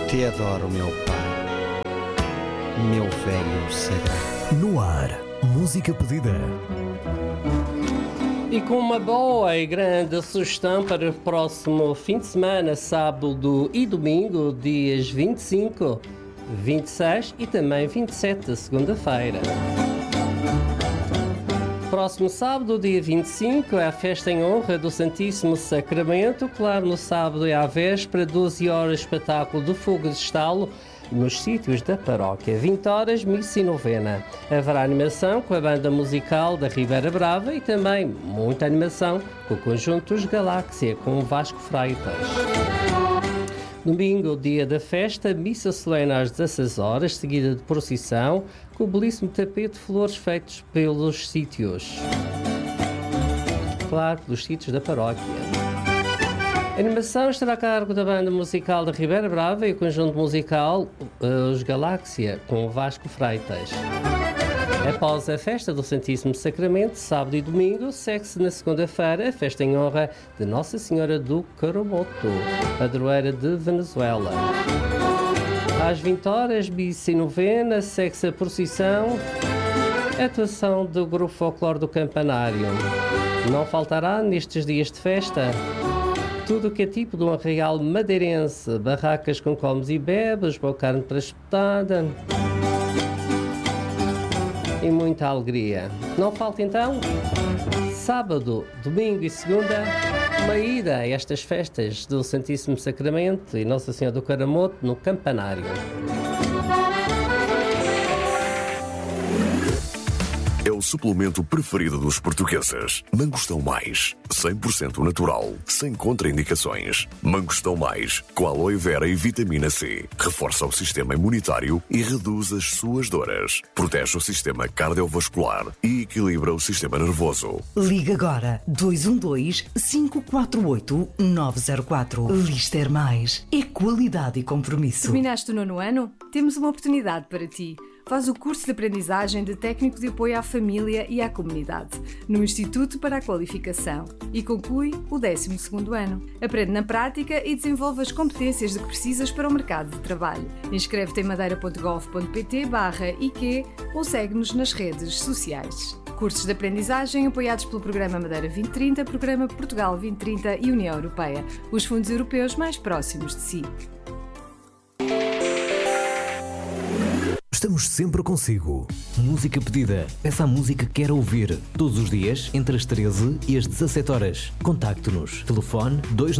Te adoro, meu pai, meu velho sagrado. No ar, música pedida. E com uma boa e grande sugestão para o próximo fim de semana, sábado e domingo, dias 25, 26 e também 27, segunda-feira. Próximo sábado, dia 25, é a festa em honra do Santíssimo Sacramento. Claro, no sábado é à véspera, 12 horas, espetáculo de fogo de estalo nos sítios da paróquia. 20 horas, missa e novena. Haverá animação com a banda musical da Ribeira Brava e também muita animação com o conjunto Os Galáxia, com o Vasco Freitas. Domingo, dia da festa, missa solene às 16 horas, seguida de procissão, com o belíssimo tapete de flores feitos pelos sítios. Claro, pelos sítios da paróquia. A animação estará a cargo da banda musical da Ribeira Brava e o conjunto musical Os Galáxia, com o Vasco Freitas. Após a festa do Santíssimo Sacramento, sábado e domingo, segue-se na segunda-feira a festa em honra de Nossa Senhora do Coromoto, padroeira de Venezuela. Às 20 horas, missa e novena, segue-se a procissão, a atuação do Grupo Folclore do Campanário. Não faltará, nestes dias de festa, tudo o que é tipo de um arraial madeirense, barracas com comes e bebes, boa carne para espetada e muita alegria. Não falta então, sábado, domingo e segunda, uma ida a estas festas do Santíssimo Sacramento e Nossa Senhora do Coromoto no Campanário. É o suplemento preferido dos portugueses. Mangostão Mais, 100% natural, sem contraindicações. Mangostão Mais, com aloe vera e vitamina C. Reforça o sistema imunitário e reduz as suas dores. Protege o sistema cardiovascular e equilibra o sistema nervoso. Liga agora 212-548-904. Lister Mais. É qualidade e compromisso. Terminaste o 9º ano? Temos uma oportunidade para ti. Faz o curso de aprendizagem de técnico de apoio à família e à comunidade no Instituto para a Qualificação e conclui o 12º ano. Aprende na prática e desenvolve as competências de que precisas para o mercado de trabalho. Inscreve-te em madeira.gov.pt/IQ ou segue-nos nas redes sociais. Cursos de aprendizagem apoiados pelo Programa Madeira 2030, Programa Portugal 2030 e União Europeia, os fundos europeus mais próximos de si. Estamos sempre consigo. Música pedida. Peça a música que quer ouvir. Todos os dias, entre as 13 e as 17 horas. Contacte-nos. Telefone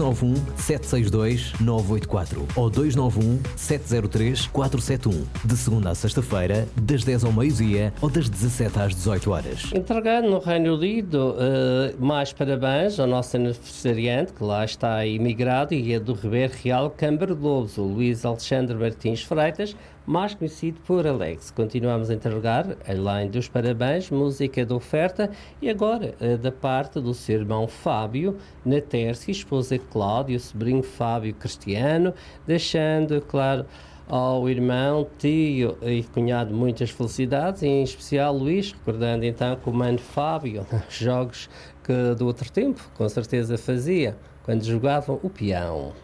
291-762-984 ou 291-703-471. De segunda à sexta-feira, das 10 ao meio-dia ou das 17 às 18 horas. Entregando no Reino Unido, mais parabéns ao nosso aniversariante, que lá está imigrado e é do Ribeiro Real Câmara de Lobos, o Luís Alexandre Martins Freitas, mais conhecido por Alex. Continuamos a interrogar, além dos parabéns, música de oferta e agora da parte do seu irmão Fábio, na Tércia, esposa Cláudio, sobrinho Fábio Cristiano, deixando, claro, ao irmão, tio e cunhado muitas felicidades, e em especial Luís, recordando então que o mano Fábio, jogos que do outro tempo, com certeza fazia, quando jogavam o peão.